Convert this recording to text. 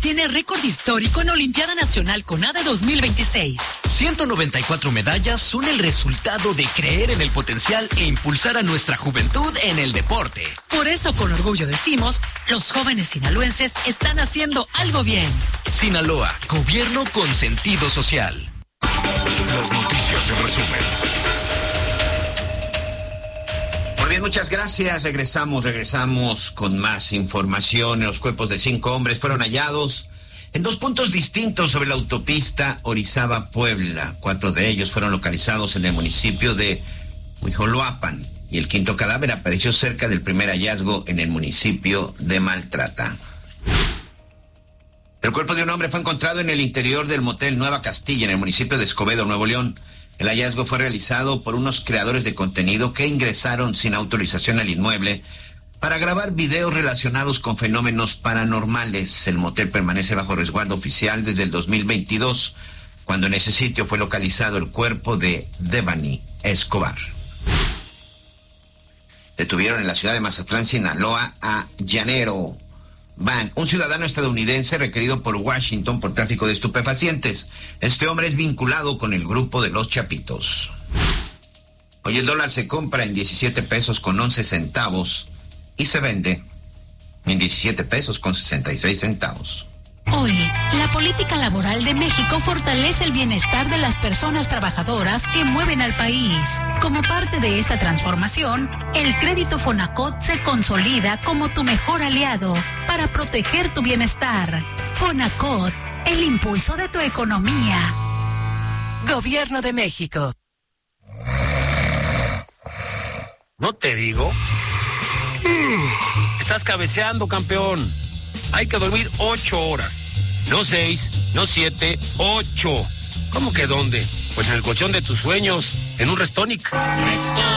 tiene récord histórico en Olimpiada Nacional CONADE 2026. 194 medallas son el resultado de creer en el potencial e impulsar a nuestra juventud en el deporte. Por eso, con orgullo decimos, los jóvenes sinaloenses están haciendo algo bien. Sinaloa, gobierno con sentido social. Las noticias en resumen. Muy bien, muchas gracias. Regresamos con más información. Los cuerpos de 5 hombres fueron hallados en 2 puntos distintos sobre la autopista Orizaba-Puebla. 4 de ellos fueron localizados en el municipio de Huijoloapan y el 5º cadáver apareció cerca del primer hallazgo en el municipio de Maltrata. El cuerpo de un hombre fue encontrado en el interior del motel Nueva Castilla, en el municipio de Escobedo, Nuevo León. El hallazgo fue realizado por unos creadores de contenido que ingresaron sin autorización al inmueble para grabar videos relacionados con fenómenos paranormales. El motel permanece bajo resguardo oficial desde el 2022, cuando en ese sitio fue localizado el cuerpo de Devani Escobar. Detuvieron en la ciudad de Mazatlán, Sinaloa, a Llanero Van, un ciudadano estadounidense requerido por Washington por tráfico de estupefacientes. Este hombre es vinculado con el grupo de los Chapitos. Hoy el dólar se compra en 17 pesos con 11 centavos y se vende en 17 pesos con 66 centavos. Hoy, la política laboral de México fortalece el bienestar de las personas trabajadoras que mueven al país. Como parte de esta transformación, el crédito Fonacot se consolida como tu mejor aliado para proteger tu bienestar. Fonacot, el impulso de tu economía. Gobierno de México. ¿No te digo? Estás cabeceando, campeón. Hay que dormir 8 horas. No 6, no 7, 8. ¿Cómo que dónde? Pues en el colchón de tus sueños, en un Restonic.